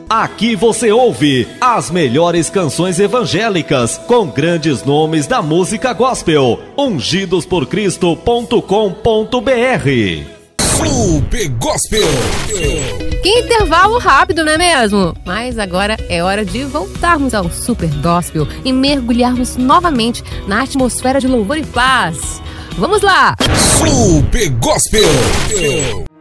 Aqui você ouve as melhores canções evangélicas com grandes nomes da música gospel. Ungidosporcristo.com.br. Super Gospel. Que intervalo rápido, não é mesmo? Mas agora é hora de voltarmos ao Super Gospel e mergulharmos novamente na atmosfera de louvor e paz. Vamos lá! Super Gospel.